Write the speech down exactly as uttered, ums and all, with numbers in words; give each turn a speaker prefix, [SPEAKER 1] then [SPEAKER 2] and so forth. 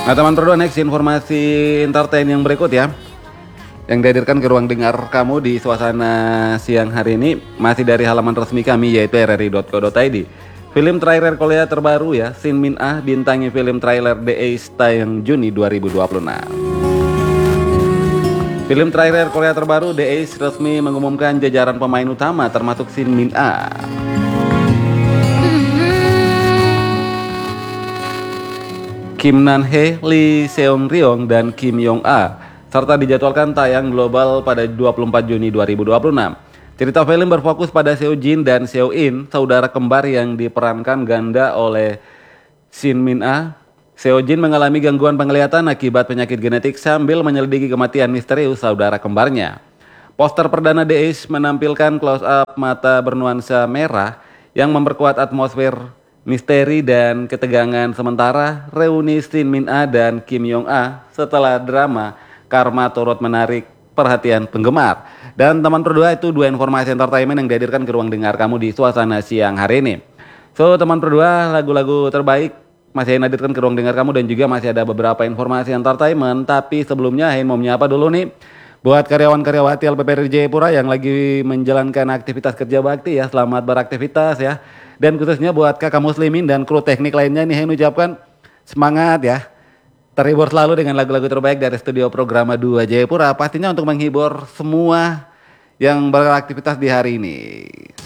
[SPEAKER 1] Nah teman berdua, next informasi entertain yang berikut ya, yang dihadirkan ke ruang dengar kamu di suasana siang hari ini masih dari halaman resmi kami yaitu r r i titik co titik i d. Film trailer Korea terbaru ya, Shin Min Ah bintangi film trailer The Ace tayang Juni dua ribu dua puluh enam. Film trailer Korea terbaru The Ace resmi mengumumkan jajaran pemain utama termasuk Shin Min Ah. Kim Nan Hee, Lee Seung Ryong, dan Kim Yong Ah serta dijadwalkan tayang global pada dua puluh empat Juni dua ribu dua puluh enam. Cerita film berfokus pada Seo Jin dan Seo In, saudara kembar yang diperankan ganda oleh Shin Min Ah. Seo Jin mengalami gangguan penglihatan akibat penyakit genetik sambil menyelidiki kematian misterius saudara kembarnya. Poster perdana The Ace menampilkan close up mata bernuansa merah yang memperkuat atmosfer misteri dan ketegangan, sementara reuni Shin Min Ah dan Kim Yong Ah setelah drama Karma turut menarik perhatian penggemar. Dan teman berdua, itu dua informasi entertainment yang dihadirkan ke ruang dengar kamu di suasana siang hari ini. So teman berdua, lagu-lagu terbaik masih yang dihadirkan ke ruang dengar kamu dan juga masih ada beberapa informasi entertainment. Tapi sebelumnya Hein mau menyapa dulu nih buat karyawan-karyawati L P P R I Jayapura yang lagi menjalankan aktivitas kerja bakti ya, selamat beraktivitas ya. Dan khususnya buat kakak muslimin dan kru teknik lainnya nih, Hein ucapkan semangat ya. Terhibur selalu dengan lagu-lagu terbaik dari studio Programa dua Jayapura, pastinya untuk menghibur semua yang beraktivitas di hari ini.